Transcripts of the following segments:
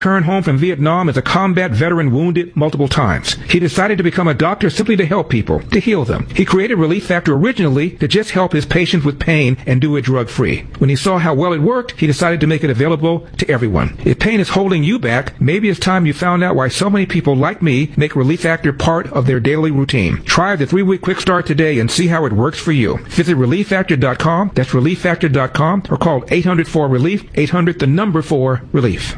Returned home from Vietnam as a combat veteran wounded multiple times. He decided to become a doctor simply to help people, to heal them. He created Relief Factor originally to just help his patients with pain and do it drug-free. When he saw how well it worked, he decided to make it available to everyone. If pain is holding you back, maybe it's time you found out why so many people like me make Relief Factor part of their daily routine. Try the 3-week quick start today and see how it works for you. Visit ReliefFactor.com, that's ReliefFactor.com, or call 800-4-RELIEF, 800-4-RELIEF.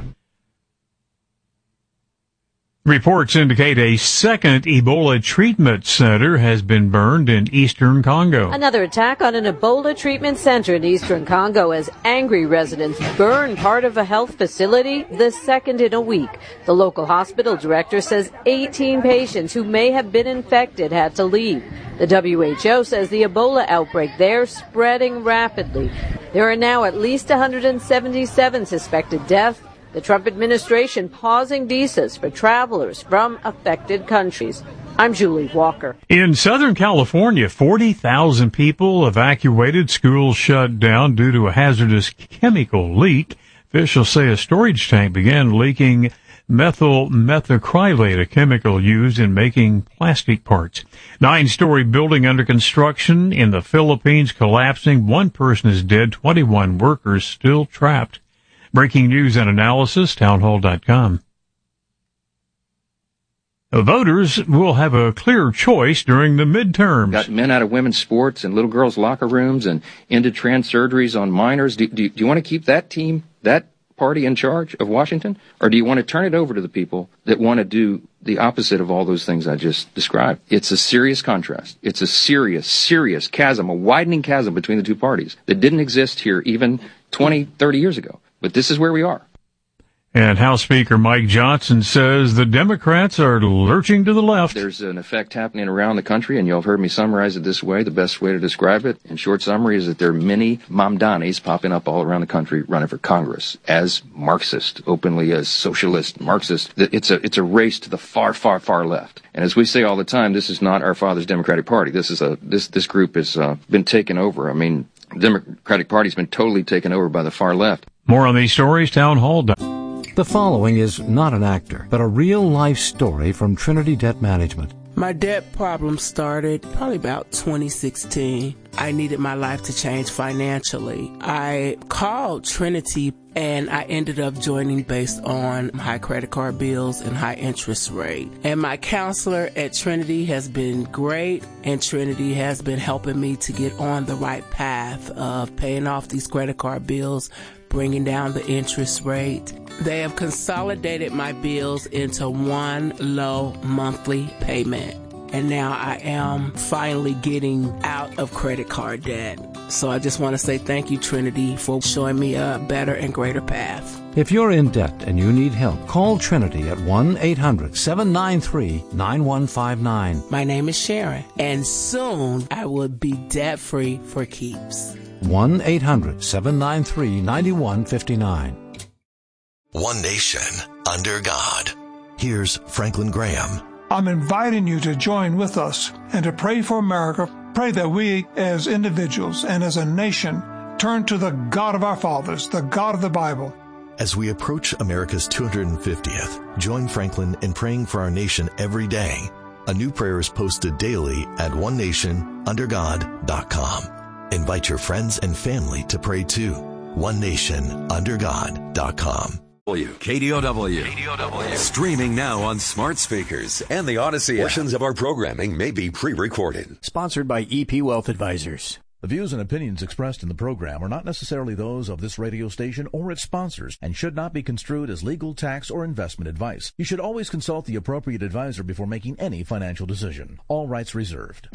Reports indicate a second Ebola treatment center has been burned in eastern Congo. Another attack on an Ebola treatment center in eastern Congo as angry residents burn part of a health facility, the second in a week. The local hospital director says 18 patients who may have been infected had to leave. The WHO says the Ebola outbreak there spreading rapidly. There are now at least 177 suspected deaths. The Trump administration pausing visas for travelers from affected countries. I'm Julie Walker. In Southern California, 40,000 people evacuated, schools shut down due to a hazardous chemical leak. Officials say a storage tank began leaking methyl methacrylate, a chemical used in making plastic parts. 9-story building under construction in the Philippines collapsing. 1 person is dead, 21 workers still trapped. Breaking news and analysis, townhall.com. Voters will have a clear choice during the midterms. Got men out of women's sports and little girls' locker rooms and into trans surgeries on minors. Do you want to keep that team, that party in charge of Washington? Or do you want to turn it over to the people that want to do the opposite of all those things I just described? It's a serious contrast. It's a serious chasm, a widening chasm between the two parties that didn't exist here even 20, 30 years ago. But this is where we are. And House Speaker Mike Johnson says the Democrats are lurching to the left. There's an effect happening around the country, and you'll have heard me summarize it this way. The best way to describe it, in short summary, is that there are many Mamdanis popping up all around the country running for Congress as Marxist, openly as socialist, Marxist. It's a race to the far, far, far left. And as we say all the time, this is not our father's Democratic Party. This group has been taken over. I mean, the Democratic Party's been totally taken over by the far left. More on these stories, townhall.com. The following is not an actor, but a real-life story from Trinity Debt Management. My debt problem started probably about 2016. I needed my life to change financially. I called Trinity and I ended up joining based on high credit card bills and high interest rate. And my counselor at Trinity has been great, and Trinity has been helping me to get on the right path of paying off these credit card bills, bringing down the interest rate. They have consolidated my bills into one low monthly payment. And now I am finally getting out of credit card debt. So I just want to say thank you, Trinity, for showing me a better and greater path. If you're in debt and you need help, call Trinity at 1-800-793-9159. My name is Sharon, and soon I will be debt-free for keeps. 1-800-793-9159. One nation, under God. Here's Franklin Graham. I'm inviting you to join with us and to pray for America. Pray that we as individuals and as a nation turn to the God of our fathers, the God of the Bible. As we approach America's 250th, join Franklin in praying for our nation every day. A new prayer is posted daily at onenationundergod.com. Invite your friends and family to pray too. onenationundergod.com. KDOW. Streaming now on smart speakers and the Odyssey app. Portions of our programming may be pre-recorded. Sponsored by EP Wealth Advisors. The views and opinions expressed in the program are not necessarily those of this radio station or its sponsors and should not be construed as legal, tax, or investment advice. You should always consult the appropriate advisor before making any financial decision. All rights reserved.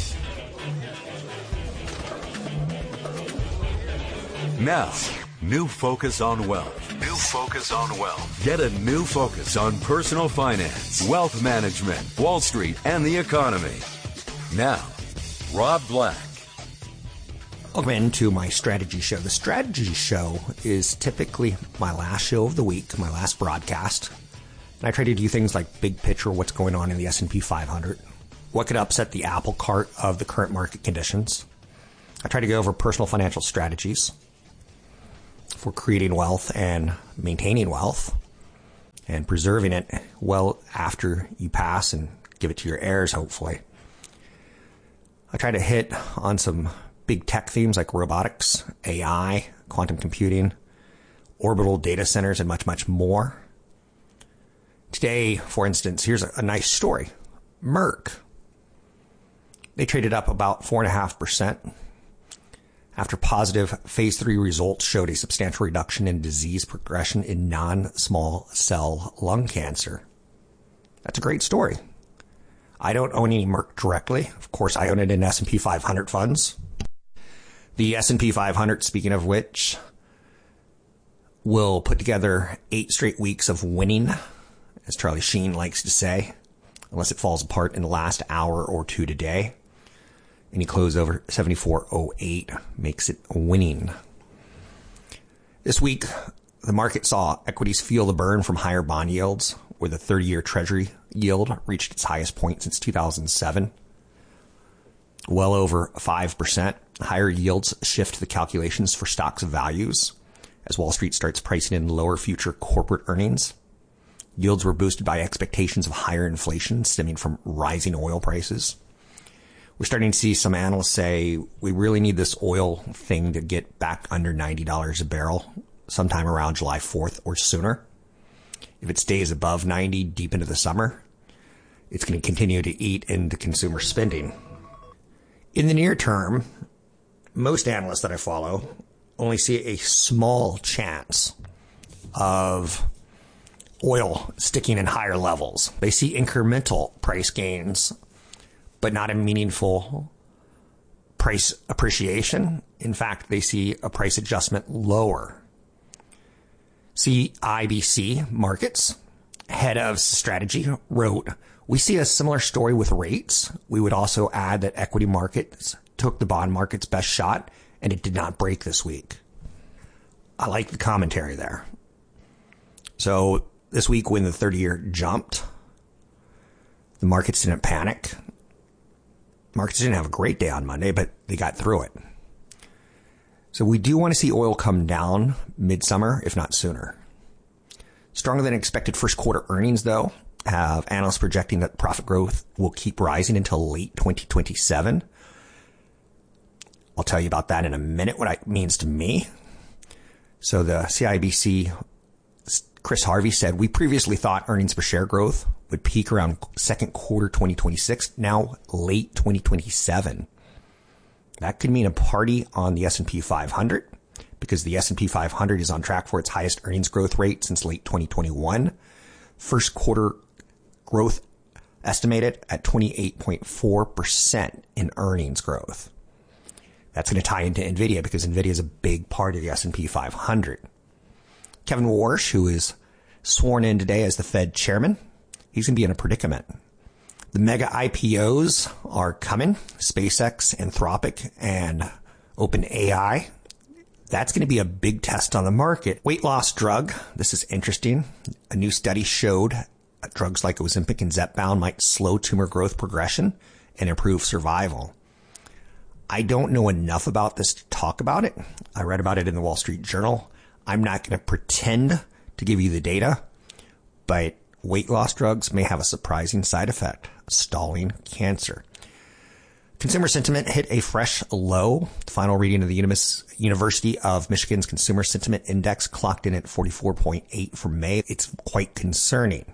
Now, new focus on wealth. New focus on wealth. Get a new focus on personal finance, wealth management, Wall Street, and the economy. Now, Rob Black. Welcome into my strategy show. The strategy show is typically my last show of the week, my last broadcast. And I try to do things like big picture, what's going on in the S&P 500, what could upset the apple cart of the current market conditions. I try to go over personal financial strategies for creating wealth and maintaining wealth. and preserving it well after you pass and give it to your heirs, hopefully. I try to hit on some big tech themes like robotics, AI, quantum computing, orbital data centers, and much, much more. Today, for instance, here's a nice story. Merck. They traded up about 4.5% after positive phase 3 results showed a substantial reduction in disease progression in non-small cell lung cancer. That's a great story. I don't own any Merck directly. Of course, I own it in S&P 500 funds. The S&P 500, speaking of which, will put together 8 straight weeks of winning, as Charlie Sheen likes to say, unless it falls apart in the last hour or two today. Any close over 74.08 makes it winning. This week, the market saw equities feel the burn from higher bond yields, where the 30-year Treasury yield reached its highest point since 2007. Well over 5%. Higher yields shift the calculations for stocks of values as Wall Street starts pricing in lower future corporate earnings. Yields were boosted by expectations of higher inflation stemming from rising oil prices. We're starting to see some analysts say we really need this oil thing to get back under $90 a barrel sometime around July 4th or sooner. If it stays above 90 deep into the summer, it's going to continue to eat into consumer spending. In the near term, most analysts that I follow only see a small chance of oil sticking in higher levels. They see incremental price gains, but not a meaningful price appreciation. In fact, they see a price adjustment lower. CIBC Markets, head of strategy, wrote, "We see a similar story with rates. We would also add that equity markets took the bond market's best shot, and it did not break this week." I like the commentary there. So this week when the 30-year jumped, the markets didn't panic. Markets didn't have a great day on Monday, but they got through it. So we do want to see oil come down midsummer, if not sooner. Stronger than expected first quarter earnings, though, have analysts projecting that profit growth will keep rising until late 2027. I'll tell you about that in a minute, what it means to me. So the CIBC, Chris Harvey said, "We previously thought earnings per share growth would peak around second quarter 2026, now late 2027. That could mean a party on the S&P 500 because the S&P 500 is on track for its highest earnings growth rate since late 2021. First quarter growth estimated at 28.4% in earnings growth. That's going to tie into NVIDIA because NVIDIA is a big part of the S&P 500. Kevin Warsh, who is sworn in today as the Fed chairman, he's going to be in a predicament. The mega IPOs are coming. SpaceX, Anthropic, and OpenAI. That's going to be a big test on the market. Weight loss drug. This is interesting. A new study showed drugs like Ozempic and Zepbound might slow tumor growth progression and improve survival. I don't know enough about this to talk about it. I read about it in the Wall Street Journal. I'm not going to pretend to give you the data, but weight loss drugs may have a surprising side effect, stalling cancer. Consumer sentiment hit a fresh low. The final reading of the University of Michigan's Consumer Sentiment Index clocked in at 44.8 for May. It's quite concerning.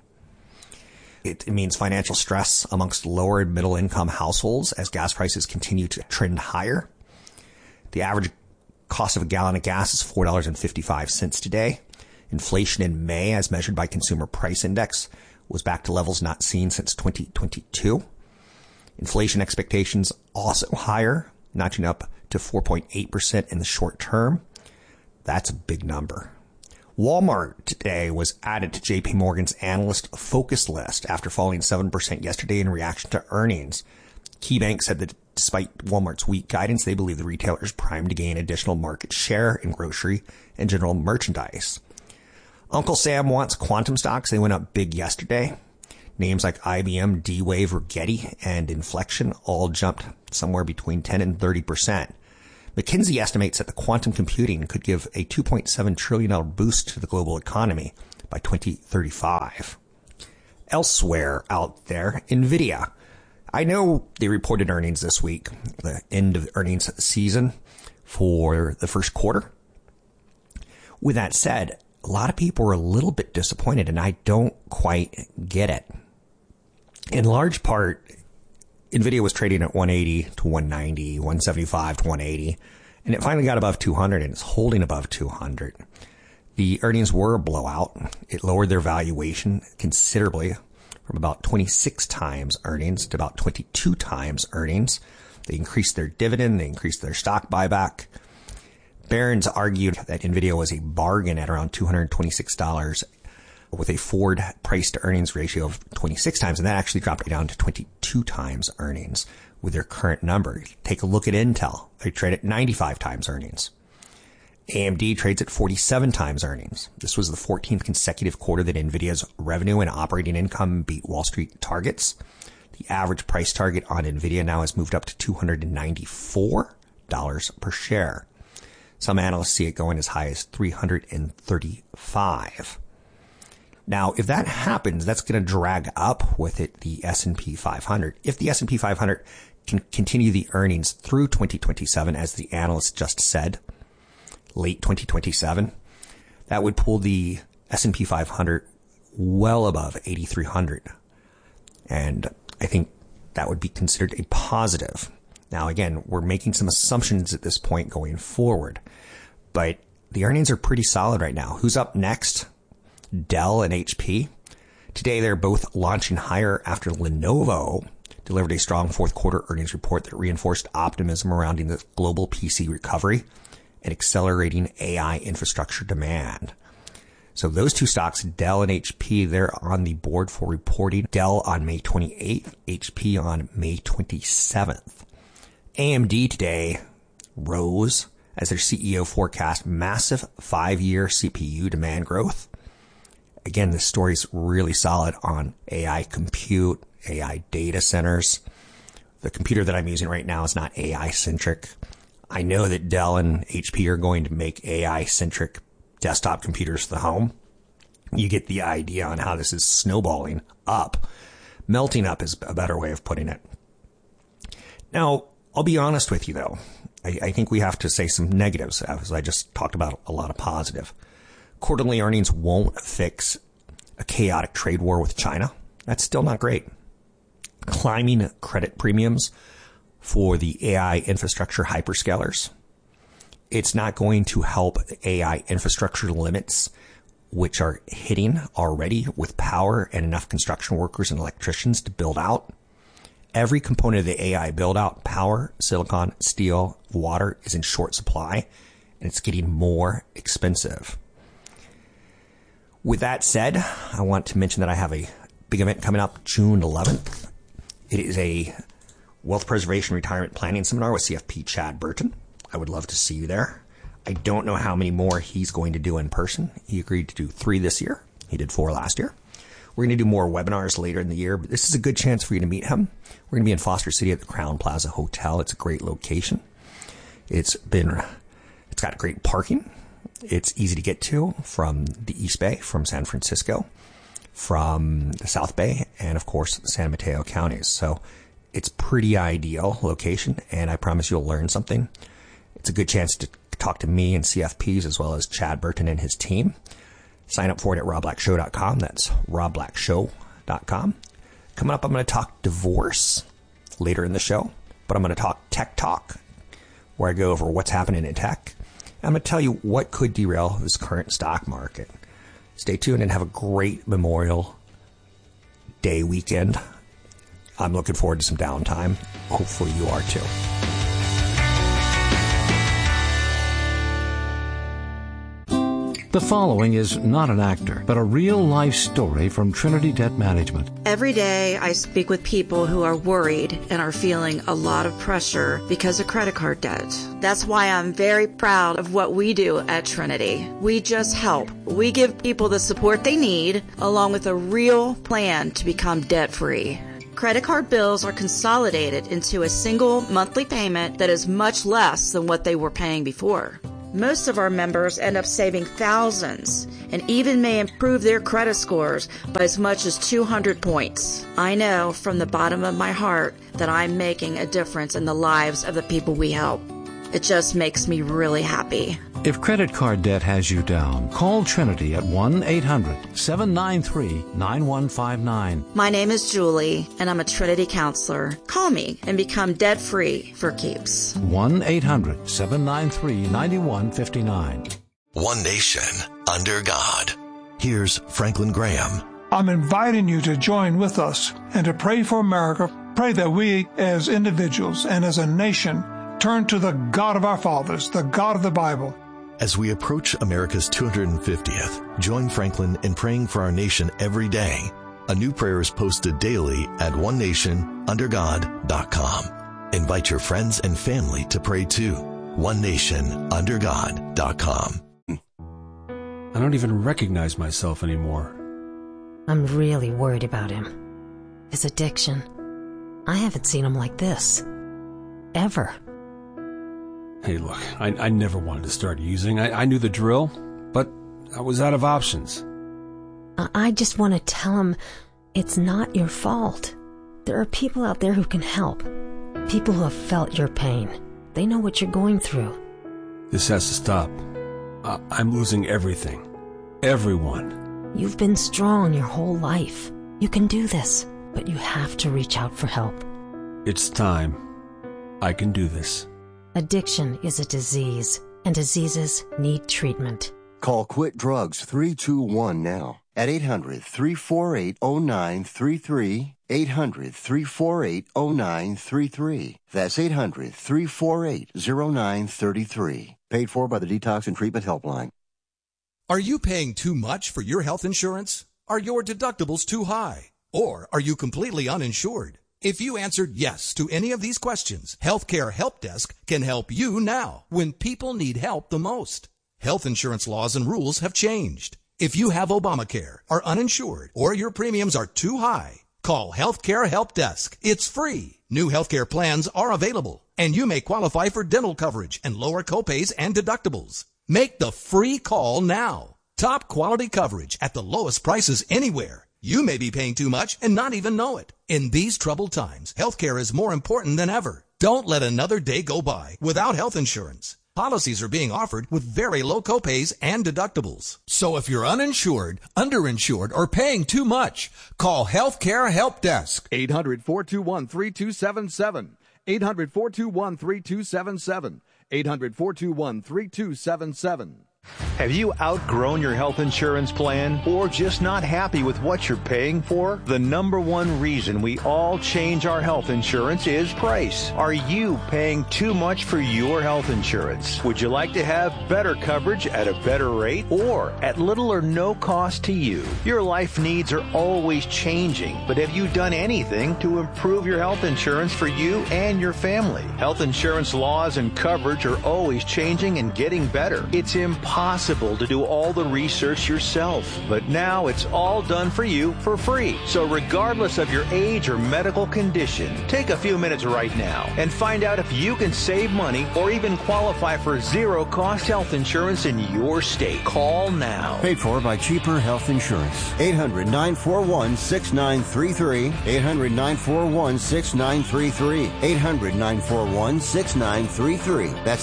It means financial stress amongst lower and middle income households as gas prices continue to trend higher. The average cost of a gallon of gas is $4.55 today. Inflation in May, as measured by Consumer Price Index, was back to levels not seen since 2022. Inflation expectations also higher, notching up to 4.8% in the short term. That's a big number. Walmart today was added to JP Morgan's analyst focus list after falling 7% yesterday in reaction to earnings. KeyBank said that despite Walmart's weak guidance, they believe the retailer is primed to gain additional market share in grocery and general merchandise. Uncle Sam wants quantum stocks. They went up big yesterday. Names like IBM, D-Wave, Rigetti, and Inflection all jumped somewhere between 10 and 30%. McKinsey estimates that the quantum computing could give a $2.7 trillion boost to the global economy, by 2035. Elsewhere out there, NVIDIA. I know they reported earnings this week, the end of the earnings season for the first quarter. With that said, a lot of people are a little bit disappointed, and I don't quite get it. In large part, NVIDIA was trading at 180 to 190, 175 to 180, and it finally got above 200, and it's holding above 200. The earnings were a blowout. It lowered their valuation considerably from about 26 times earnings to about 22 times earnings. They increased their dividend. They increased their stock buyback. Barron's argued that NVIDIA was a bargain at around $226 with a forward price to earnings ratio of 26 times. And that actually dropped down to 22 times earnings with their current number. Take a look at Intel. They trade at 95 times earnings. AMD trades at 47 times earnings. This was the 14th consecutive quarter that NVIDIA's revenue and operating income beat Wall Street targets. The average price target on NVIDIA now has moved up to $294 per share. Some analysts see it going as high as $335. Now, if that happens, that's going to drag up with it the S&P 500. If the S&P 500 can continue the earnings through 2027, as the analyst just said, late 2027, that would pull the S&P 500 well above 8,300. And I think that would be considered a positive. Now, again, we're making some assumptions at this point going forward, but the earnings are pretty solid right now. Who's up next? Dell and HP. Today, they're both launching higher after Lenovo delivered a strong fourth quarter earnings report that reinforced optimism around the global PC recovery and accelerating AI infrastructure demand. So those two stocks, Dell and HP, they're on the board for reporting. Dell on May 28th, HP on May 27th. AMD today rose as their CEO forecast massive 5-year CPU demand growth. Again, this story's really solid on AI compute, AI data centers. The computer that I'm using right now is not AI centric. I know that Dell and HP are going to make AI-centric desktop computers for the home. You get the idea on how this is snowballing up. Melting up is a better way of putting it. Now, I'll be honest with you, though. I think we have to say some negatives, as I just talked about a lot of positive. Quarterly earnings won't fix a chaotic trade war with China. That's still not great. Climbing credit premiums for the AI infrastructure hyperscalers. It's not going to help AI infrastructure limits, which are hitting already with power and enough construction workers and electricians to build out. Every component of the AI build out, power, silicon, steel, water, is in short supply, and it's getting more expensive. With that said, I want to mention that I have a big event coming up June 11th. It is a Wealth Preservation Retirement Planning Seminar with CFP Chad Burton. I would love to see you there. I don't know how many more he's going to do in person. He agreed to do 3 this year. He did 4 last year. We're going to do more webinars later in the year, but this is a good chance for you to meet him. We're going to be in Foster City at the Crown Plaza Hotel. It's a great location. It's got great parking. It's easy to get to from the East Bay, from San Francisco, from the South Bay, and of course, San Mateo counties. So it's pretty ideal location, and I promise you'll learn something. It's a good chance to talk to me and CFPs as well as Chad Burton and his team. Sign up for it at robblackshow.com. That's robblackshow.com. Coming up, I'm going to talk divorce later in the show, but I'm going to talk tech talk, where I go over what's happening in tech. I'm going to tell you what could derail this current stock market. Stay tuned and have a great Memorial Day weekend. I'm looking forward to some downtime. Hopefully you are too. The following is not an actor, but a real-life story from Trinity Debt Management. Every day I speak with people who are worried and are feeling a lot of pressure because of credit card debt. That's why I'm very proud of what we do at Trinity. We just help. We give people the support they need, along with a real plan to become debt-free. Credit card bills are consolidated into a single monthly payment that is much less than what they were paying before. Most of our members end up saving thousands and even may improve their credit scores by as much as 200 points. I know from the bottom of my heart that I'm making a difference in the lives of the people we help. It just makes me really happy. If credit card debt has you down, call Trinity at 1-800-793-9159. My name is Julie, and I'm a Trinity counselor. Call me and become debt-free for keeps. 1-800-793-9159. One nation under God. Here's Franklin Graham. I'm inviting you to join with us and to pray for America. Pray that we as individuals and as a nation turn to the God of our fathers, the God of the Bible. As we approach America's 250th, join Franklin in praying for our nation every day. A new prayer is posted daily at onenationundergod.com. Invite your friends and family to pray too. onenationundergod.com. I don't even recognize myself anymore. I'm really worried about him. His addiction. I haven't seen him like this. Ever. Hey, look, I never wanted to start using. I knew the drill, but I was out of options. I just want to tell him it's not your fault. There are people out there who can help. People who have felt your pain. They know what you're going through. This has to stop. I'm losing everything. Everyone. You've been strong your whole life. You can do this, but you have to reach out for help. It's time. I can do this. Addiction is a disease, and diseases need treatment. Call Quit Drugs 321 now at 800-348-0933, 800-348-0933. That's 800-348-0933. Paid for by the Detox and Treatment Helpline. Are you paying too much for your health insurance? Are your deductibles too high? Or are you completely uninsured? If you answered yes to any of these questions, Healthcare Help Desk can help you now when people need help the most. Health insurance laws and rules have changed. If you have Obamacare, are uninsured, or your premiums are too high, call Healthcare Help Desk. It's free. New healthcare plans are available, and you may qualify for dental coverage and lower copays and deductibles. Make the free call now. Top quality coverage at the lowest prices anywhere. You may be paying too much and not even know it. In these troubled times, healthcare is more important than ever. Don't let another day go by without health insurance. Policies are being offered with very low copays and deductibles. So if you're uninsured, underinsured, or paying too much, call Healthcare Help Desk. 800-421-3277. 800-421-3277. 800-421-3277. Have you outgrown your health insurance plan or just not happy with what you're paying for? The number one reason we all change our health insurance is price. Are you paying too much for your health insurance? Would you like to have better coverage at a better rate or at little or no cost to you? Your life needs are always changing, but have you done anything to improve your health insurance for you and your family? Health insurance laws and coverage are always changing and getting better. It's impossible to do all the research yourself, but now it's all done for you for free. So regardless of your age or medical condition, take a few minutes right now and find out if you can save money or even qualify for zero-cost health insurance in your state. Call now. Paid for by Cheaper Health Insurance. 800-941-6933. 800-941-6933. 800-941-6933. That's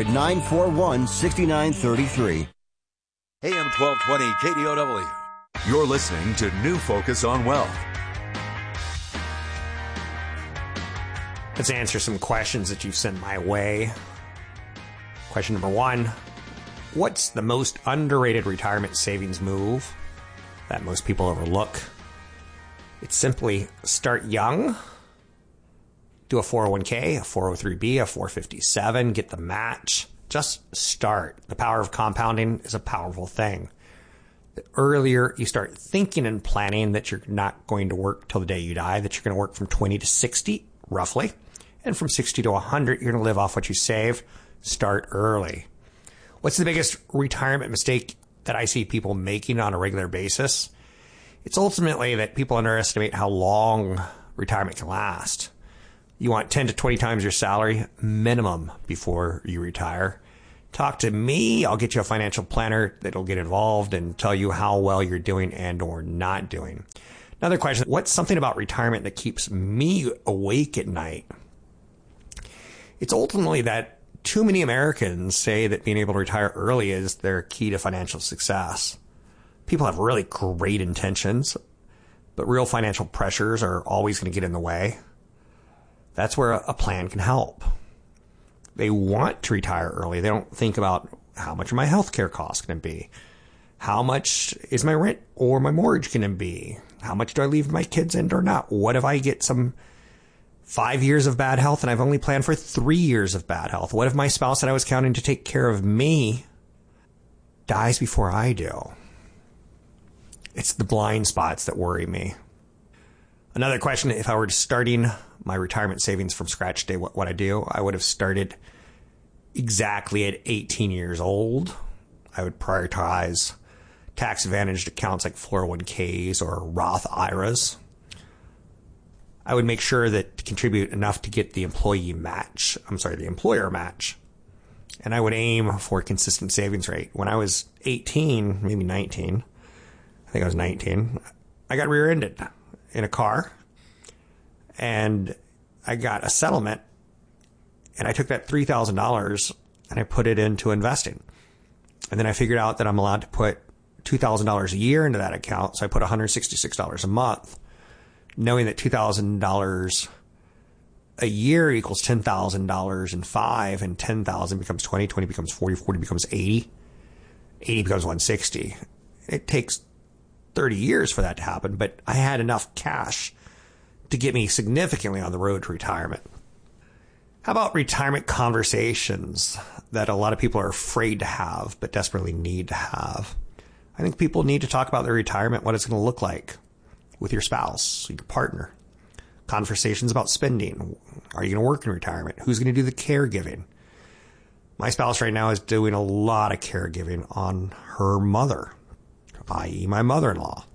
800-941-6933. AM 1220 KDOW. You're listening to New Focus on Wealth. Let's answer some questions that you've sent my way. Question number 1. What's the most underrated retirement savings move that most people overlook? It's simply start young. Do a 401k, a 403b, a 457, get the match. Just start. The power of compounding is a powerful thing. The earlier you start thinking and planning that you're not going to work till the day you die, that you're going to work from 20 to 60, roughly, and from 60 to 100, you're going to live off what you save, start early. What's the biggest retirement mistake that I see people making on a regular basis? It's ultimately that people underestimate how long retirement can last. You want 10 to 20 times your salary minimum before you retire. Talk to me. I'll get you a financial planner that'll get involved and tell you how well you're doing and or not doing. Another question, what's something about retirement that keeps me awake at night? It's ultimately that too many Americans say that being able to retire early is their key to financial success. People have really great intentions, but real financial pressures are always going to get in the way. That's where a plan can help. They want to retire early. They don't think about how much are my health care costs going to be? How much is my rent or my mortgage going to be? How much do I leave my kids in or not? What if I get some 5 years of bad health and I've only planned for 3 years of bad health? What if my spouse that I was counting to take care of me dies before I do? It's the blind spots that worry me. Another question, if I were starting my retirement savings from scratch today, what I do, I would have started exactly at 18 years old. I would prioritize tax-advantaged accounts like 401ks or Roth IRAs. I would make sure that to contribute enough to get the employer match. And I would aim for a consistent savings rate. When I was 18, maybe 19, I think I was 19, I got rear-ended in a car, and I got a settlement, and I took that $3,000 and I put it into investing. And then I figured out that I'm allowed to put $2,000 a year into that account, so I put $166 a month, knowing that $2,000 a year equals $10,000 in 5, and 10,000 becomes 20, 20 becomes 40, 40 becomes 80, 80 becomes 160. It takes 30 years for that to happen, but I had enough cash to get me significantly on the road to retirement. How about retirement conversations that a lot of people are afraid to have, but desperately need to have? I think people need to talk about their retirement, what it's going to look like with your spouse, your partner. Conversations about spending. Are you going to work in retirement? Who's going to do the caregiving? My spouse right now is doing a lot of caregiving on her mother, i.e. my mother-in-law.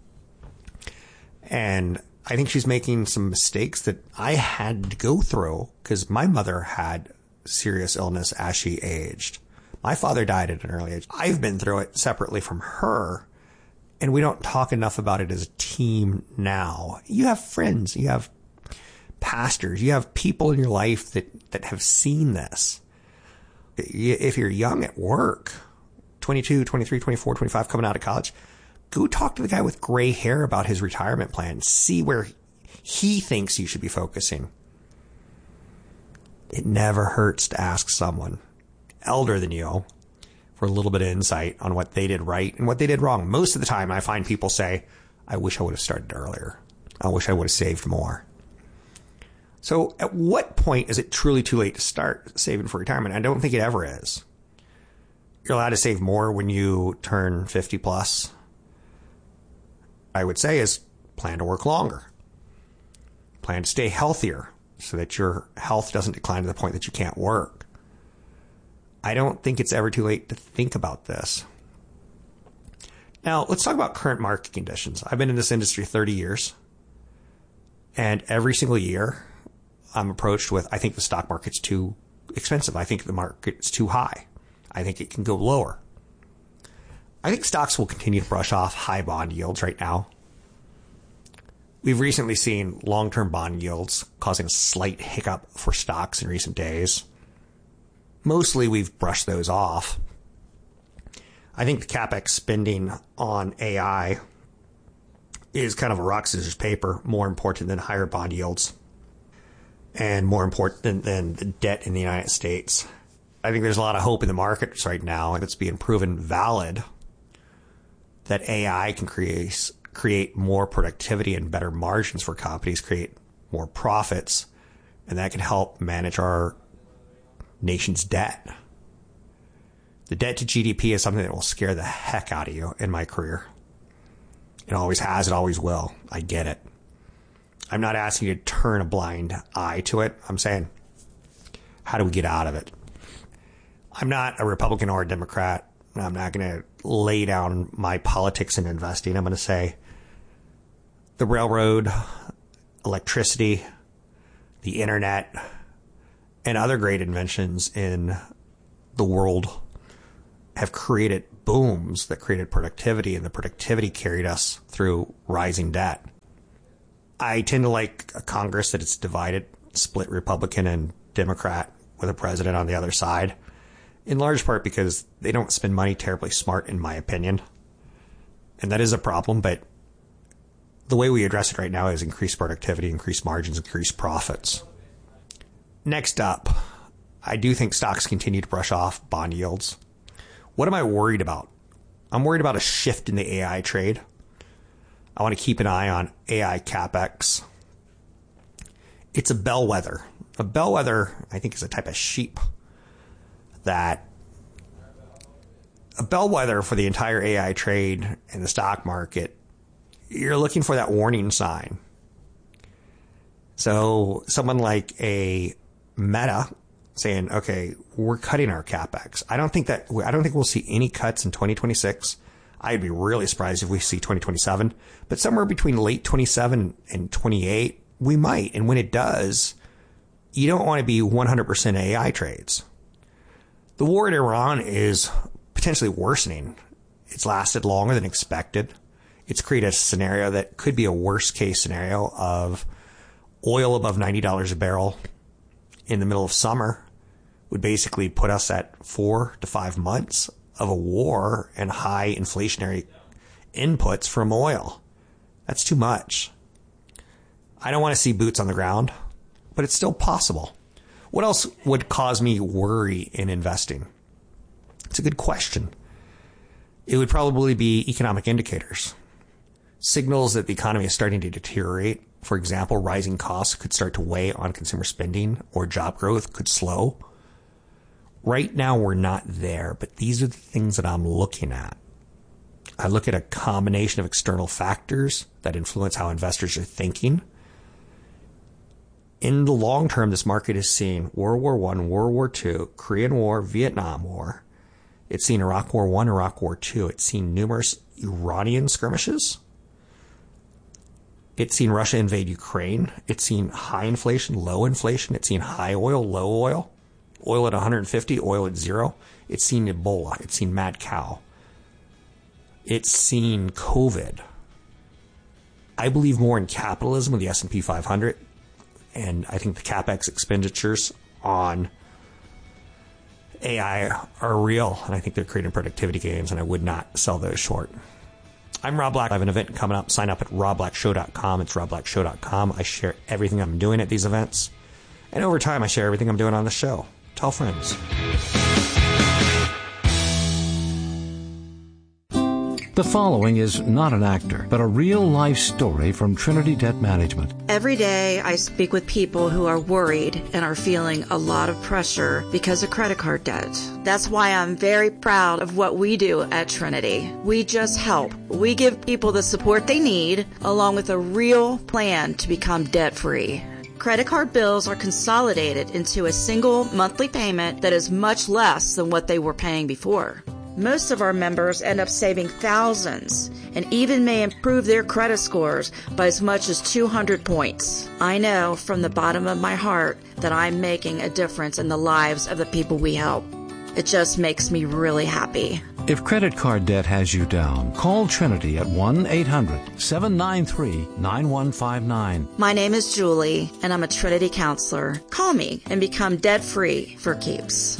And I think she's making some mistakes that I had to go through because my mother had serious illness as she aged. My father died at an early age. I've been through it separately from her, and we don't talk enough about it as a team now. You have friends, you have pastors, you have people in your life that have seen this. If you're young at work, 22, 23, 24, 25, coming out of college, go talk to the guy with gray hair about his retirement plan. See where he thinks you should be focusing. It never hurts to ask someone elder than you for a little bit of insight on what they did right and what they did wrong. Most of the time, I find people say, I wish I would have started earlier. I wish I would have saved more. So at what point is it truly too late to start saving for retirement? I don't think it ever is. You're allowed to save more when you turn 50 plus. I would say is plan to work longer. Plan to stay healthier so that your health doesn't decline to the point that you can't work. I don't think it's ever too late to think about this. Now, let's talk about current market conditions. I've been in this industry 30 years, and every single year I'm approached with, I think the stock market's too expensive. I think the market's too high. I think it can go lower. I think stocks will continue to brush off high bond yields right now. We've recently seen long-term bond yields causing a slight hiccup for stocks in recent days. Mostly we've brushed those off. I think the CapEx spending on AI is kind of a rock, scissors, paper, more important than higher bond yields and more important than the debt in the United States. I think there's a lot of hope in the markets right now, and it's being proven valid that AI can create more productivity and better margins for companies, create more profits, and that can help manage our nation's debt. The debt to GDP is something that will scare the heck out of you in my career. It always has, it always will. I get it. I'm not asking you to turn a blind eye to it. I'm saying, how do we get out of it? I'm not a Republican or a Democrat. I'm not going to lay down my politics in investing. I'm going to say the railroad, electricity, the internet, and other great inventions in the world have created booms that created productivity, and the productivity carried us through rising debt. I tend to like a Congress that it's divided, split Republican and Democrat, with a president on the other side, in large part because they don't spend money terribly smart, in my opinion. And that is a problem, but the way we address it right now is increased productivity, increased margins, increased profits. Next up, I do think stocks continue to brush off bond yields. What am I worried about? I'm worried about a shift in the AI trade. I want to keep an eye on AI CapEx. It's a bellwether. A bellwether, I think, is a type of sheep that a bellwether for the entire AI trade and the stock market. You're looking for that warning sign. So someone like a Meta saying, okay, we're cutting our CapEx. I don't think we'll see any cuts in 2026. I'd be really surprised if we see 2027, but somewhere between late 27 and 28, we might. And when it does, you don't want to be 100% AI trades. The war in Iran is potentially worsening. It's lasted longer than expected. It's created a scenario that could be a worst case scenario of oil above $90 a barrel in the middle of summer would basically put us at 4 to 5 months of a war and high inflationary inputs from oil. That's too much. I don't want to see boots on the ground, but it's still possible. What else would cause me worry in investing? It's a good question. It would probably be economic indicators. Signals that the economy is starting to deteriorate. For example, rising costs could start to weigh on consumer spending, or job growth could slow. Right now, we're not there, but these are the things that I'm looking at. I look at a combination of external factors that influence how investors are thinking. In the long term, this market is seeing World War I, World War II, Korean War, Vietnam War. It's seen Iraq War I, Iraq War II. It's seen numerous Iranian skirmishes. It's seen Russia invade Ukraine. It's seen high inflation, low inflation. It's seen high oil, low oil. Oil at 150, oil at 0. It's seen Ebola. It's seen mad cow. It's seen COVID. I believe more in capitalism with the S&P 500. And I think the CapEx expenditures on AI are real. And I think they're creating productivity gains. And I would not sell those short. I'm Rob Black. I have an event coming up. Sign up at robblackshow.com. It's robblackshow.com. I share everything I'm doing at these events. And over time, I share everything I'm doing on the show. Tell friends. The following is not an actor, but a real-life story from Trinity Debt Management. Every day, I speak with people who are worried and are feeling a lot of pressure because of credit card debt. That's why I'm very proud of what we do at Trinity. We just help. We give people the support they need, along with a real plan to become debt-free. Credit card bills are consolidated into a single monthly payment that is much less than what they were paying before. Most of our members end up saving thousands and even may improve their credit scores by as much as 200 points. I know from the bottom of my heart that I'm making a difference in the lives of the people we help. It just makes me really happy. If credit card debt has you down, call Trinity at 1-800-793-9159. My name is Julie, and I'm a Trinity counselor. Call me and become debt-free for keeps.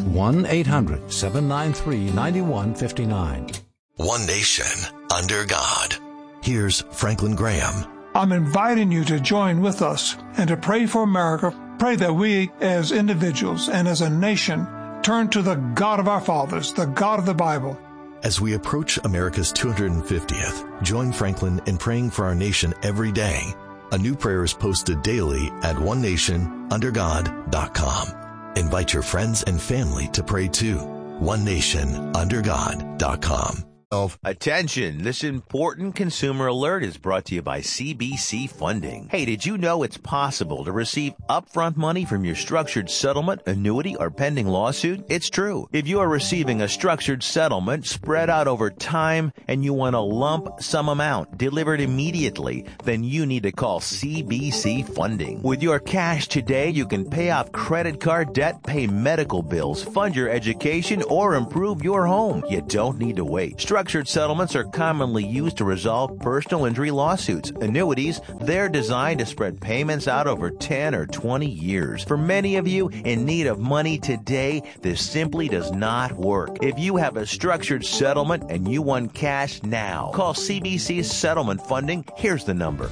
1-800-793-9159. One nation under God. Here's Franklin Graham. I'm inviting you to join with us and to pray for America. Pray that we as individuals and as a nation turn to the God of our fathers, the God of the Bible. As we approach America's 250th, join Franklin in praying for our nation every day. A new prayer is posted daily at onenationundergod.com. Invite your friends and family to pray too. onenationundergod.com. Attention, this important consumer alert is brought to you by CBC Funding. Hey, did you know it's possible to receive upfront money from your structured settlement, annuity, or pending lawsuit? It's true. If you are receiving a structured settlement spread out over time and you want a lump sum amount delivered immediately, then you need to call CBC Funding. With your cash today, you can pay off credit card debt, pay medical bills, fund your education, or improve your home. You don't need to wait. Structured settlements are commonly used to resolve personal injury lawsuits. Annuities, they're designed to spread payments out over 10 or 20 years. For many of you in need of money today, this simply does not work. If you have a structured settlement and you want cash now, call CBC's Settlement Funding. Here's the number.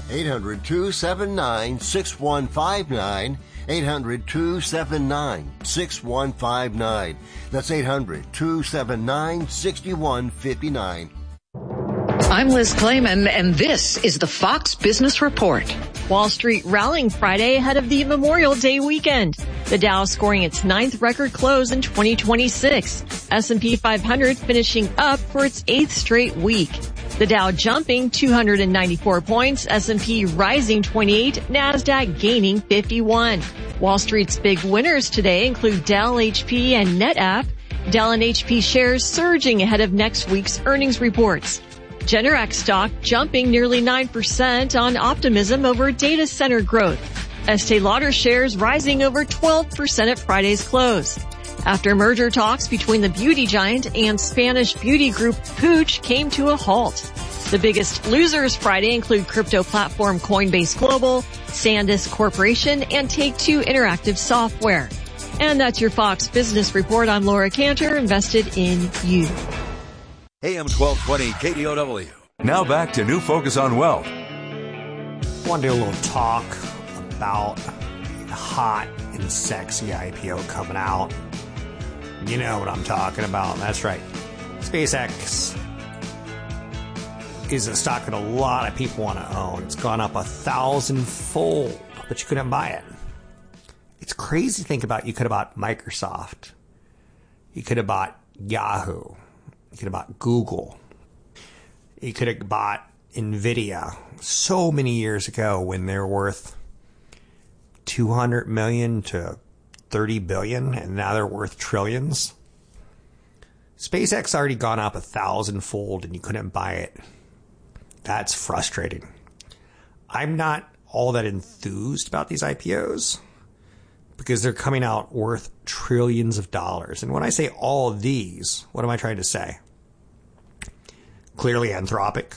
800-279-6159. 800-279-6159. That's 800-279-6159. I'm Liz Clayman, and this is the Fox Business Report. Wall Street rallying Friday ahead of the Memorial Day weekend. The Dow scoring its 9th record close in 2026. S&P 500 finishing up for its 8th straight week. The Dow jumping 294 points, S&P rising 28, NASDAQ gaining 51. Wall Street's big winners today include Dell, HP, and NetApp. Dell and HP shares surging ahead of next week's earnings reports. Generac stock jumping nearly 9% on optimism over data center growth. Estee Lauder shares rising over 12% at Friday's close. After merger talks between the beauty giant and Spanish beauty group Puig came to a halt. The biggest losers Friday include crypto platform Coinbase Global, SanDisk Corporation, and Take-Two Interactive Software. And that's your Fox Business Report. I'm Laura Cantor, invested in you. AM 1220 KDOW. Now back to New Focus on Wealth. I want to do a little talk about the hot and sexy IPO coming out. You know what I'm talking about. That's right. SpaceX is a stock that a lot of people want to own. It's gone up 1,000-fold, but you couldn't buy it. It's crazy to think about. You could have bought Microsoft. You could have bought Yahoo. You could have bought Google. You could have bought NVIDIA so many years ago when they're worth $200 million to $30 billion, and now they're worth trillions. SpaceX already gone up 1,000-fold, and you couldn't buy it. That's frustrating. I'm not all that enthused about these IPOs because they're coming out worth trillions of dollars. And when I say all of these, what am I trying to say? Clearly Anthropic,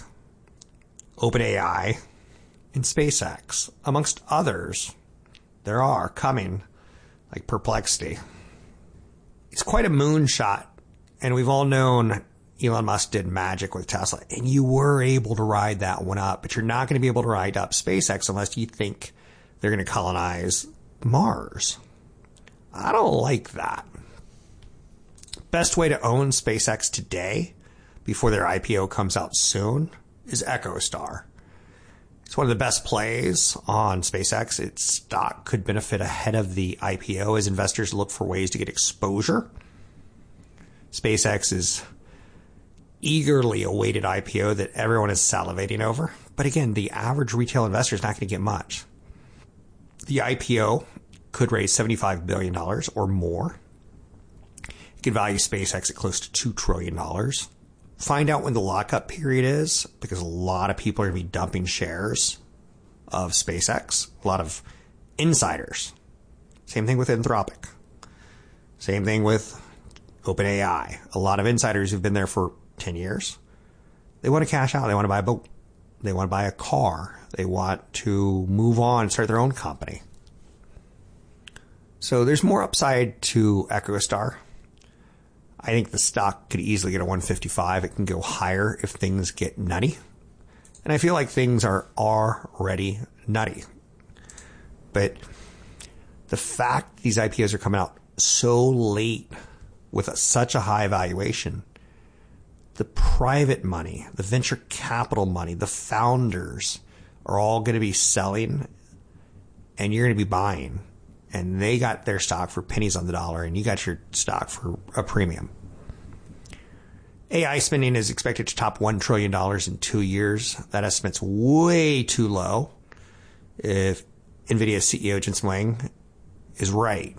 OpenAI, and SpaceX, amongst others, there are coming, like Perplexity. It's quite a moonshot, and we've all known Elon Musk did magic with Tesla, and you were able to ride that one up, but you're not going to be able to ride up SpaceX unless you think they're going to colonize Mars. I don't like that. Best way to own SpaceX today, before their IPO comes out soon, is EchoStar. It's one of the best plays on SpaceX. Its stock could benefit ahead of the IPO as investors look for ways to get exposure. SpaceX is eagerly awaited IPO that everyone is salivating over. But again, the average retail investor is not going to get much. The IPO could raise $75 billion or more. It could value SpaceX at close to $2 trillion. Find out when the lockup period is, because a lot of people are going to be dumping shares of SpaceX. A lot of insiders. Same thing with Anthropic. Same thing with OpenAI. A lot of insiders who've been there for 10 years. They want to cash out. They want to buy a boat. They want to buy a car. They want to move on and start their own company. So there's more upside to EchoStar. I think the stock could easily get a 155. It can go higher if things get nutty. And I feel like things are already nutty. But the fact these IPOs are coming out so late with such a high valuation, the private money, the venture capital money, the founders are all going to be selling, and you're going to be buying. And they got their stock for pennies on the dollar, and you got your stock for a premium. AI spending is expected to top $1 trillion in 2 years. That estimate's way too low if NVIDIA CEO Jensen Huang is right.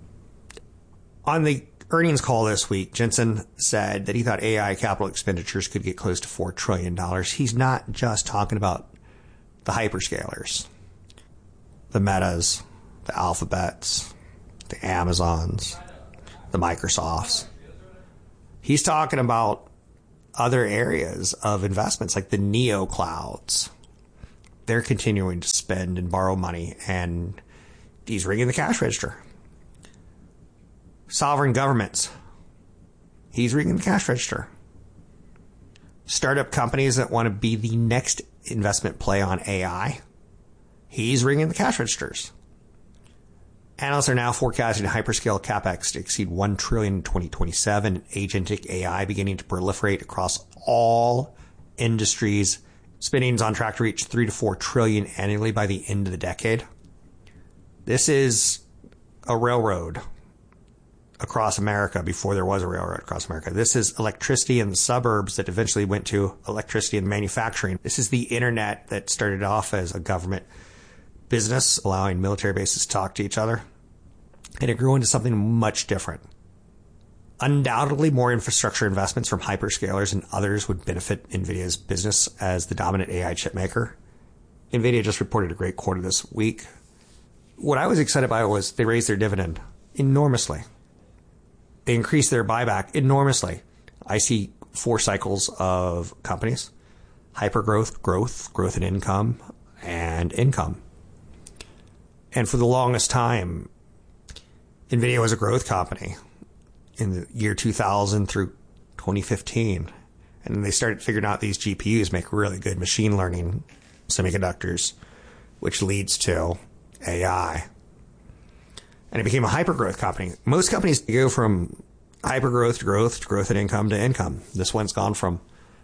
On the earnings call this week, Jensen said that he thought AI capital expenditures could get close to $4 trillion. He's not just talking about the hyperscalers, the Metas, the Alphabets, the Amazons, the Microsofts. He's talking about other areas of investments like the neo clouds. They're continuing to spend and borrow money, and he's ringing the cash register. Sovereign governments, he's ringing the cash register. Startup companies that want to be the next investment play on AI, he's ringing the cash registers. Analysts are now forecasting hyperscale capex to exceed $1 trillion in 2027, and agentic AI beginning to proliferate across all industries. Spending is on track to reach $3 to $4 trillion annually by the end of the decade. This is a railroad across America before there was a railroad across America. This is electricity in the suburbs that eventually went to electricity in manufacturing. This is the internet that started off as a government business, allowing military bases to talk to each other. And it grew into something much different. Undoubtedly, more infrastructure investments from hyperscalers and others would benefit NVIDIA's business as the dominant AI chip maker. NVIDIA just reported a great quarter this week. What I was excited by was they raised their dividend enormously. They increased their buyback enormously. I see 4 cycles of companies: hypergrowth, growth in income, and income. And for the longest time, NVIDIA was a growth company in the year 2000 through 2015. And they started figuring out these GPUs make really good machine learning semiconductors, which leads to AI. And it became a hypergrowth company. Most companies go from hypergrowth to growth in income to income. This one's gone from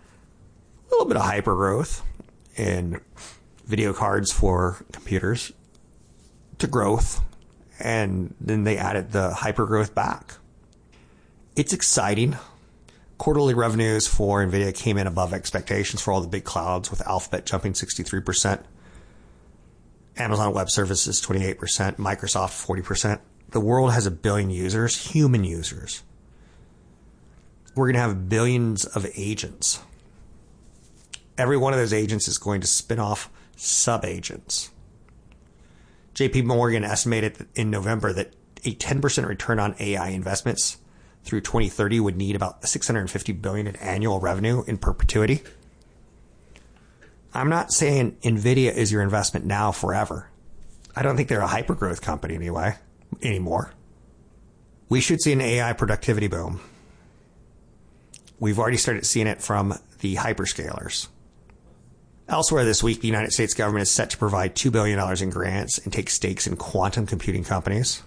a little bit of hypergrowth in video cards for computers to growth, and then they added the hypergrowth back. It's exciting. Quarterly revenues for NVIDIA came in above expectations for all the big clouds, with Alphabet jumping 63%, Amazon Web Services 28%, Microsoft 40%. The world has 1 billion users, human users. We're going to have billions of agents. Every one of those agents is going to spin off sub-agents. JP Morgan estimated in November that a 10% return on AI investments through 2030 would need about $650 billion in annual revenue in perpetuity. I'm not saying NVIDIA is your investment now forever. I don't think they're a hypergrowth company anymore. We should see an AI productivity boom. We've already started seeing it from the hyperscalers. Elsewhere this week, the United States government is set to provide $2 billion in grants and take stakes in quantum computing companies.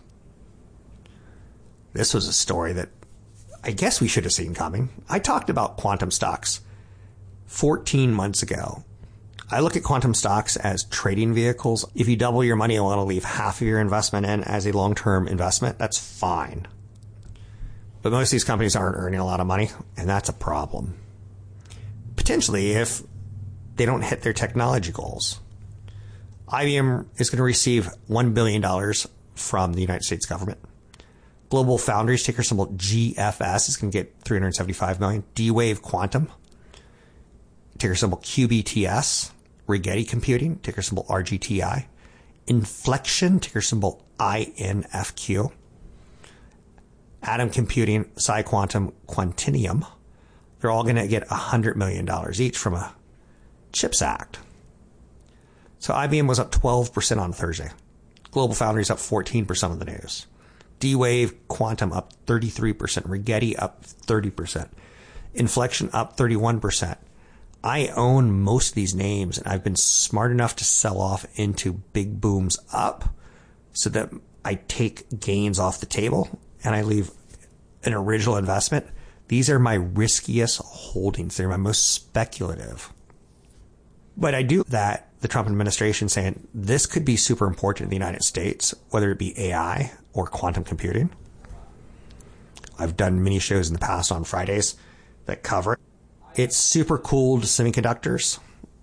This was a story that I guess we should have seen coming. I talked about quantum stocks 14 months ago. I look at quantum stocks as trading vehicles. If you double your money and want to leave half of your investment in as a long-term investment, that's fine. But most of these companies aren't earning a lot of money, and that's a problem. Potentially, if they don't hit their technology goals. IBM is going to receive $1 billion from the United States government. Global Foundries, ticker symbol GFS, is going to get $375 million. D-Wave Quantum, ticker symbol QBTS. Rigetti Computing, ticker symbol RGTI. Inflection, ticker symbol INFQ. Atom Computing, PsiQuantum, Quantinium. They're all going to get $100 million each from a CHIPS Act. So IBM was up 12% on Thursday. Global Foundries up 14% on the news. D-Wave Quantum up 33%. Rigetti up 30%. Inflection up 31%. I own most of these names, and I've been smart enough to sell off into big booms up so that I take gains off the table and I leave an original investment. These are my riskiest holdings. They're my most speculative. But I do that, the Trump administration saying this could be super important in the United States, whether it be AI or quantum computing. I've done mini shows in the past on Fridays that cover it. It's super-cooled semiconductors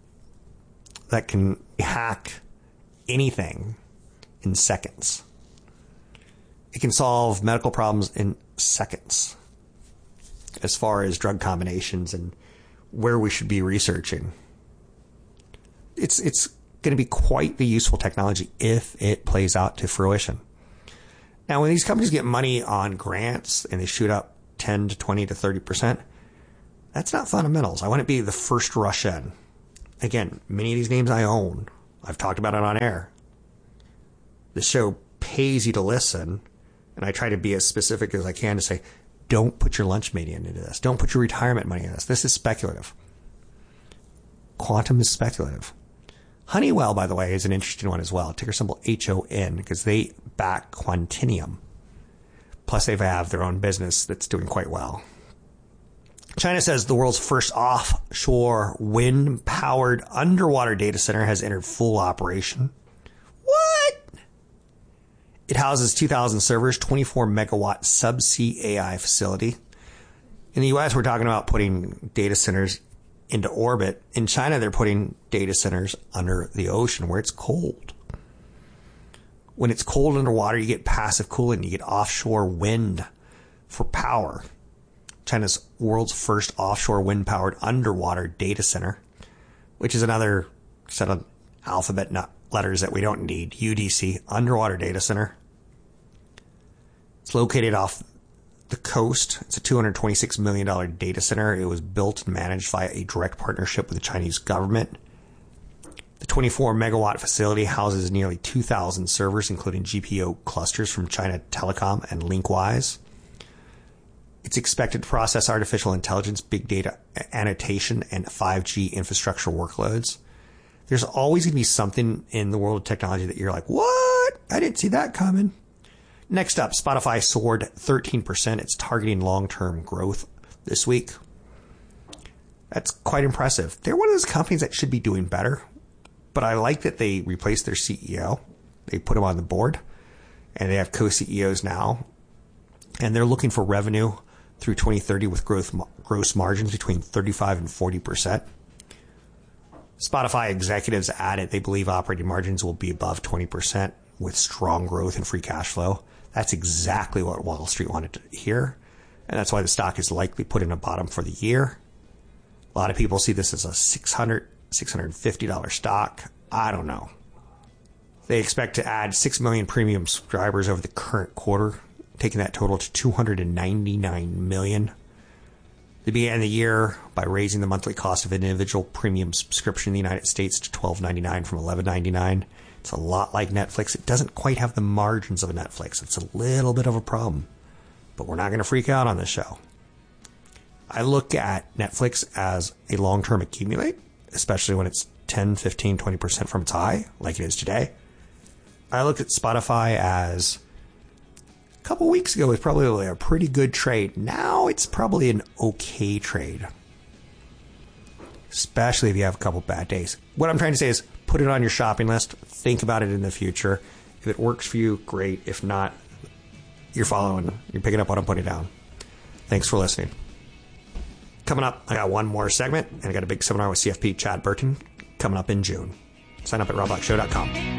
that can hack anything in seconds. It can solve medical problems in seconds as far as drug combinations and where we should be researching. It's going to be quite the useful technology if it plays out to fruition. Now, when these companies get money on grants and they shoot up 10 to 20 to 30%, that's not fundamentals. I want to be the first to rush in. Again, many of these names I own. I've talked about it on air. The show pays you to listen, and I try to be as specific as I can to say, don't put your lunch money into this. Don't put your retirement money into this. This is speculative. Quantum is speculative. Honeywell, by the way, is an interesting one as well. Ticker symbol HON, because they back Quantinuum. Plus, they have their own business that's doing quite well. China says the world's first offshore wind-powered underwater data center has entered full operation. What? It houses 2,000 servers, 24-megawatt subsea AI facility. In the U.S., we're talking about putting data centers into orbit. In China, they're putting data centers under the ocean where it's cold. When it's cold underwater, you get passive cooling. You get offshore wind for power. China's world's first offshore wind-powered underwater data center, which is another set of alphabet letters that we don't need. UDC, Underwater Data Center. It's located off the coast. It's a $226 million data center. It was built and managed via a direct partnership with the Chinese government. The 24-megawatt facility houses nearly 2,000 servers, including GPU clusters from China Telecom and Linkwise. It's expected to process artificial intelligence, big data annotation, and 5G infrastructure workloads. There's always going to be something in the world of technology that you're like, what? I didn't see that coming. Next up, Spotify soared 13%. It's targeting long-term growth this week. That's quite impressive. They're one of those companies that should be doing better, but I like that they replaced their CEO. They put him on the board, and they have co-CEOs now, and they're looking for revenue through 2030 with gross margins between 35 and 40%. Spotify executives added they believe operating margins will be above 20% with strong growth and free cash flow. That's exactly what Wall Street wanted to hear, and that's why the stock is likely put in a bottom for the year. A lot of people see this as a $650 stock. I don't know. They expect to add 6 million premium subscribers over the current quarter, taking that total to 299 million. They began the year by raising the monthly cost of an individual premium subscription in the United States to $12.99 from $11.99. It's a lot like Netflix. It doesn't quite have the margins of a Netflix. It's a little bit of a problem, but we're not going to freak out on this show. I look at Netflix as a long-term accumulate, especially when it's 10, 15, 20% from its high, like it is today. I look at Spotify as a couple weeks ago, it was probably a pretty good trade. Now it's probably an okay trade, especially if you have a couple bad days. What I'm trying to say is put it on your shopping list. Think about it in the future. If it works for you, great. If not, you're following. You're picking up what I'm putting down. Thanks for listening. Coming up, I got one more segment, and I got a big seminar with CFP Chad Burton coming up in June. Sign up at robblackshow.com.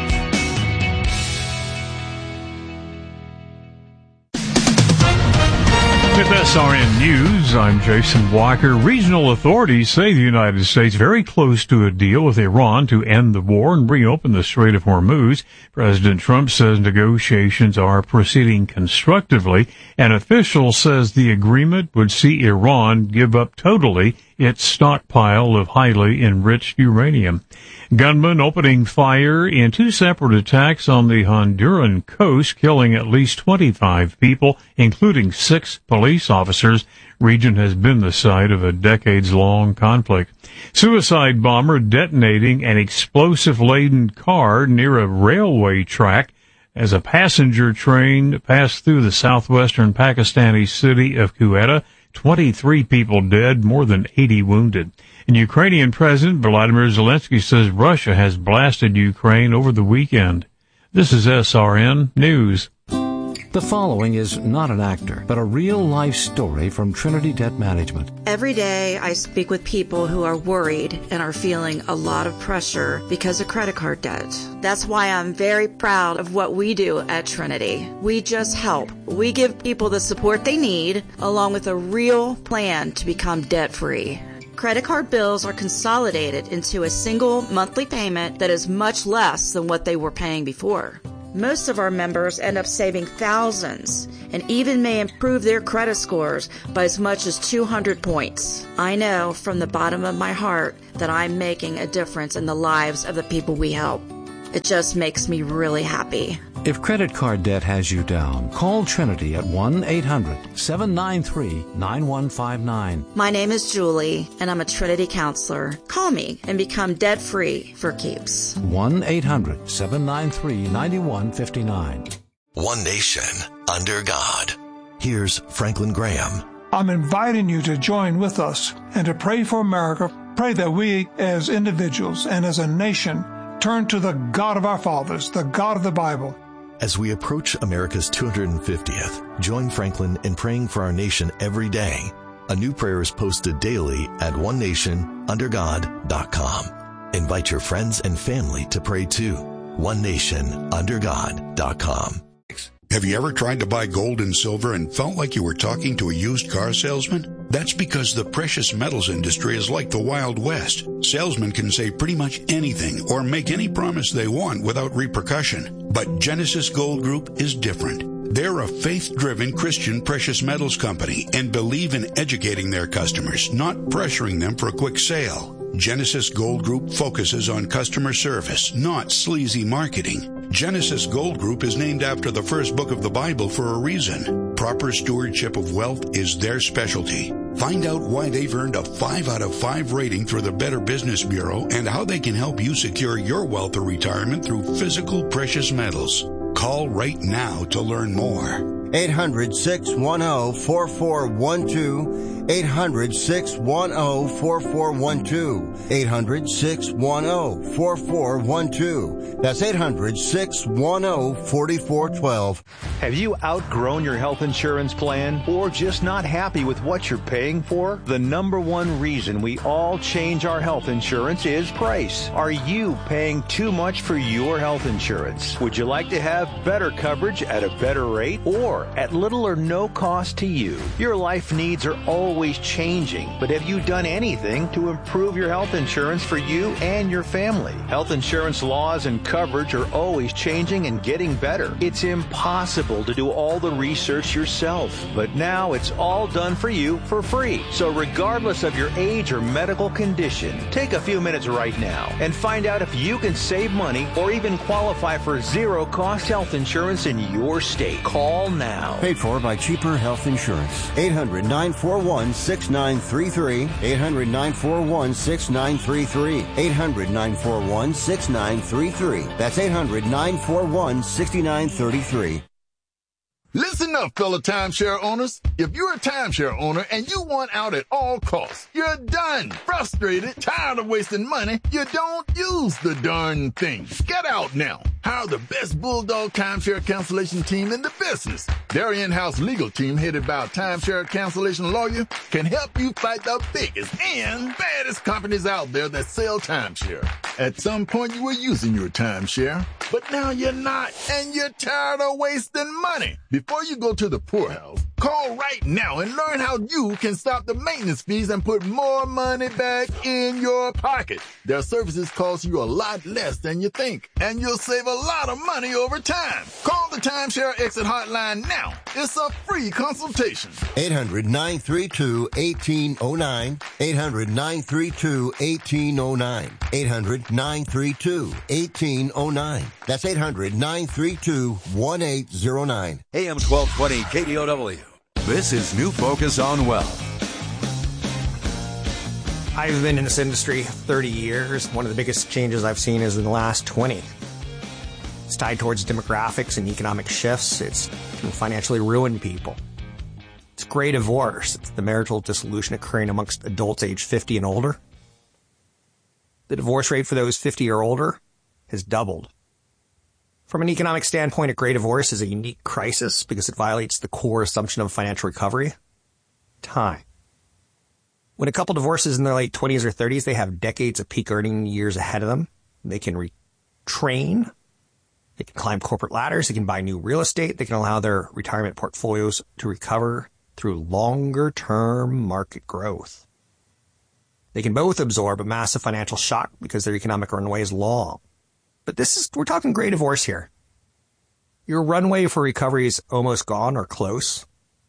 With SRN News, I'm Jason Blocker. Regional authorities say the United States very close to a deal with Iran to end the war and reopen the Strait of Hormuz. President Trump says negotiations are proceeding constructively. An official says the agreement would see Iran give up totally its stockpile of highly enriched uranium. Gunmen opening fire in two separate attacks on the Honduran coast, killing at least 25 people, including 6 police officers. Region has been the site of a decades-long conflict. Suicide bomber detonating an explosive-laden car near a railway track as a passenger train passed through the southwestern Pakistani city of Quetta. 23 people dead, more than 80 wounded. And Ukrainian President Volodymyr Zelensky says Russia has blasted Ukraine over the weekend. This is SRN News. The following is not an actor, but a real-life story from Trinity Debt Management. Every day I speak with people who are worried and are feeling a lot of pressure because of credit card debt. That's why I'm very proud of what we do at Trinity. We just help. We give people the support they need, along with a real plan to become debt-free. Credit card bills are consolidated into a single monthly payment that is much less than what they were paying before. Most of our members end up saving thousands and even may improve their credit scores by as much as 200 points. I know from the bottom of my heart that I'm making a difference in the lives of the people we help. It just makes me really happy. If credit card debt has you down, call Trinity at 1-800-793-9159. My name is Julie, and I'm a Trinity counselor. Call me and become debt-free for keeps. 1-800-793-9159. One nation, under God. Here's Franklin Graham. I'm inviting you to join with us and to pray for America. Pray that we, as individuals and as a nation, turn to the God of our fathers, the God of the Bible. As we approach America's 250th, join Franklin in praying for our nation every day. A new prayer is posted daily at onenationundergod.com. Invite your friends and family to pray too. onenationundergod.com. Have you ever tried to buy gold and silver and felt like you were talking to a used car salesman? That's because the precious metals industry is like the Wild West. Salesmen can say pretty much anything or make any promise they want without repercussion. But Genesis Gold Group is different. They're a faith-driven Christian precious metals company and believe in educating their customers, not pressuring them for a quick sale. Genesis Gold Group focuses on customer service, not sleazy marketing. Genesis Gold Group is named after the first book of the Bible for a reason. Proper stewardship of wealth is their specialty. Find out why they've earned a 5 out of 5 rating through the Better Business Bureau and how they can help you secure your wealth or retirement through physical precious metals. Call right now to learn more. 800-610-4412. 800-610-4412. 800-610-4412. That's 800-610-4412. Have you outgrown your health insurance plan or just not happy with what you're paying for? The number one reason we all change our health insurance is price. Are you paying too much for your health insurance? Would you like to have better coverage at a better rate or at little or no cost to you? Your life needs are always changing, but have you done anything to improve your health insurance for you and your family? Health insurance laws and coverage are always changing and getting better. It's impossible to do all the research yourself, but now it's all done for you for free. So regardless of your age or medical condition, take a few minutes right now and find out if you can save money or even qualify for zero-cost health insurance in your state. Call now. Paid for by Cheaper Health Insurance. 800-941-6933. 800-941-6933. 800-941-6933. That's 800-941-6933. Listen up, fellow timeshare owners. If you're a timeshare owner and you want out at all costs, you're done, frustrated, tired of wasting money, you don't use the darn thing. Get out now. Hire the best Bulldog timeshare cancellation team in the business. Their in-house legal team, headed by a timeshare cancellation lawyer, can help you fight the biggest and baddest companies out there that sell timeshare. At some point, you were using your timeshare, but now you're not, and you're tired of wasting money. Before you go to the poorhouse, call right now and learn how you can stop the maintenance fees and put more money back in your pocket. Their services cost you a lot less than you think, and you'll save a lot of money over time. Call the Timeshare Exit Hotline now. It's a free consultation. 800-932-1809. 800-932-1809. 800-932-1809. That's 800-932-1809. AM 1220 KDOW. This is New Focus on Wealth. I've been in this industry 30 years. One of the biggest changes I've seen is in the last 20. It's tied towards demographics and economic shifts. It's can financially ruin people. It's gray divorce. It's the marital dissolution occurring amongst adults aged 50 and older. The divorce rate for those 50 or older has doubled. From an economic standpoint, a gray divorce is a unique crisis because it violates the core assumption of financial recovery: time. When a couple divorces in their late 20s or 30s, they have decades of peak earning years ahead of them. They can retrain. They can climb corporate ladders. They can buy new real estate. They can allow their retirement portfolios to recover through longer-term market growth. They can both absorb a massive financial shock because their economic runway is long. But we're talking gray divorce here. Your runway for recovery is almost gone or close.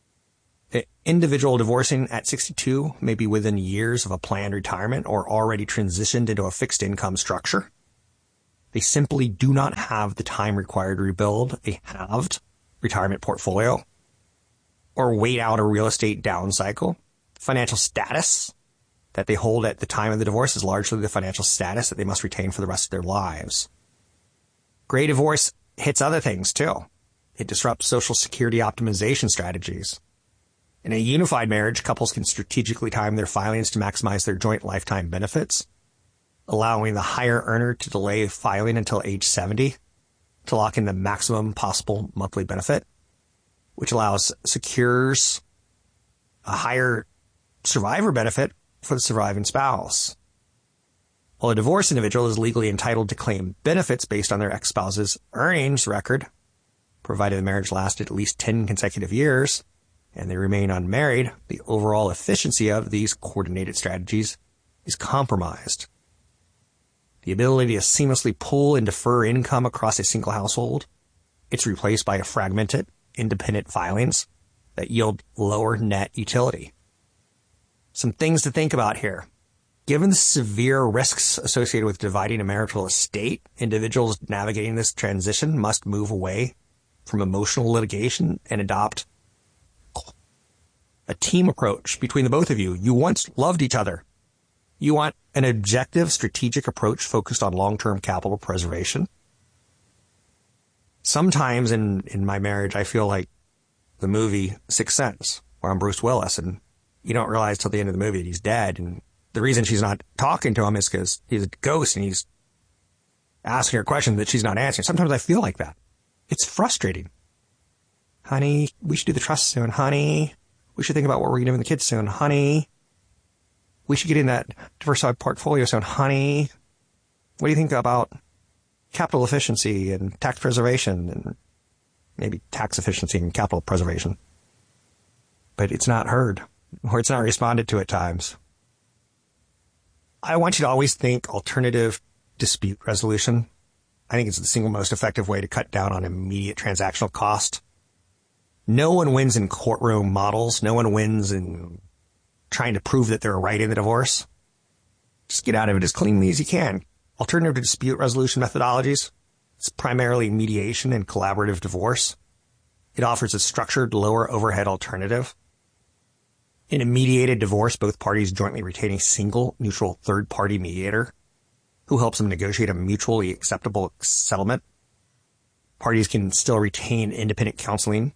An individual divorcing at 62 may be within years of a planned retirement or already transitioned into a fixed income structure. They simply do not have the time required to rebuild a halved retirement portfolio or wait out a real estate down cycle. Financial status that they hold at the time of the divorce is largely the financial status that they must retain for the rest of their lives. Gray divorce hits other things too. It disrupts Social Security optimization strategies. In a unified marriage, couples can strategically time their filings to maximize their joint lifetime benefits, allowing the higher earner to delay filing until age 70 to lock in the maximum possible monthly benefit, which secures a higher survivor benefit for the surviving spouse. While a divorced individual is legally entitled to claim benefits based on their ex-spouse's earnings record, provided the marriage lasted at least 10 consecutive years and they remain unmarried, the overall efficiency of these coordinated strategies is compromised. The ability to seamlessly pull and defer income across a single household, it's replaced by fragmented, independent filings that yield lower net utility. Some things to think about here. Given the severe risks associated with dividing a marital estate, individuals navigating this transition must move away from emotional litigation and adopt a team approach between the both of you. You once loved each other. You want an objective, strategic approach focused on long-term capital preservation. Sometimes in my marriage, I feel like the movie Sixth Sense, where I'm Bruce Willis, and you don't realize till the end of the movie that he's dead. And the reason she's not talking to him is because he's a ghost and he's asking her questions that she's not answering. Sometimes I feel like that. It's frustrating. Honey, we should do the trust soon. Honey, we should think about what we're going to do with the kids soon. Honey, we should get in that diversified portfolio soon. Honey, what do you think about capital efficiency and tax preservation, and maybe tax efficiency and capital preservation? But it's not heard, or it's not responded to at times. I want you to always think alternative dispute resolution. I think it's the single most effective way to cut down on immediate transactional cost. No one wins in courtroom models. No one wins in trying to prove that they're right in the divorce. Just get out of it as cleanly as you can. Alternative dispute resolution methodologies. It's primarily mediation and collaborative divorce. It offers a structured, lower overhead alternative. In a mediated divorce, both parties jointly retain a single, neutral third-party mediator who helps them negotiate a mutually acceptable settlement. Parties can still retain independent counsel.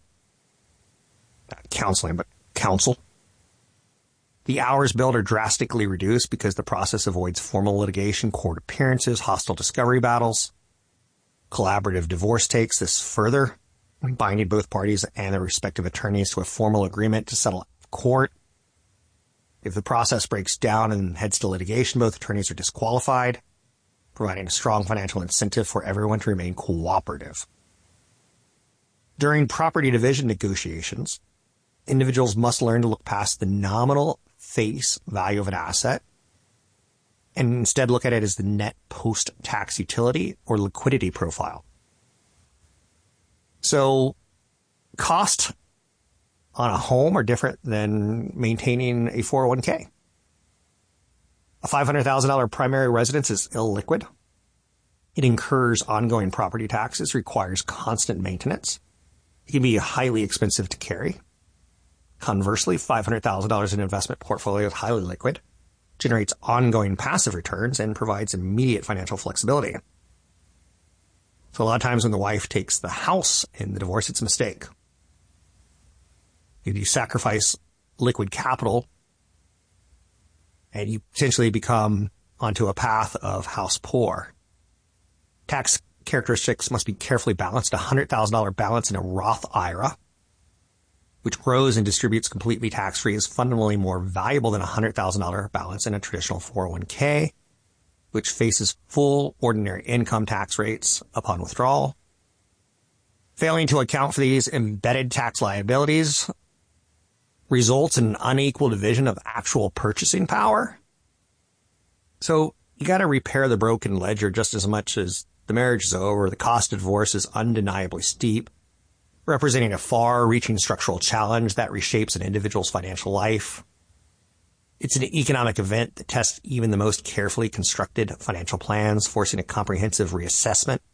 The hours billed are drastically reduced because the process avoids formal litigation, court appearances, hostile discovery battles. Collaborative divorce takes this further, binding both parties and their respective attorneys to a formal agreement to settle at court. If the process breaks down and heads to litigation, both attorneys are disqualified, providing a strong financial incentive for everyone to remain cooperative. During property division negotiations, individuals must learn to look past the nominal face value of an asset and instead look at it as the net post-tax utility or liquidity profile. So cost on a home are different than maintaining a 401k. A $500,000 primary residence is illiquid. It incurs ongoing property taxes, requires constant maintenance. It can be highly expensive to carry. Conversely, $500,000 in investment portfolio is highly liquid, generates ongoing passive returns, and provides immediate financial flexibility. So a lot of times when the wife takes the house in the divorce, it's a mistake. You sacrifice liquid capital and you potentially become onto a path of house poor. Tax characteristics must be carefully balanced. A $100,000 balance in a Roth IRA, which grows and distributes completely tax-free, is fundamentally more valuable than a $100,000 balance in a traditional 401k, which faces full ordinary income tax rates upon withdrawal. Failing to account for these embedded tax liabilities results in an unequal division of actual purchasing power. So you got to repair the broken ledger just as much as the marriage is over. The cost of divorce is undeniably steep, representing a far-reaching structural challenge that reshapes an individual's financial life. It's an economic event that tests even the most carefully constructed financial plans, forcing a comprehensive reassessment